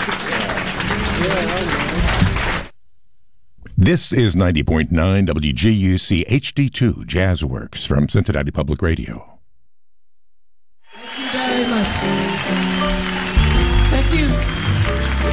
This is 90.9 WGUC HD2 Jazzworks from Cincinnati Public Radio. Thank you very much. Thank you.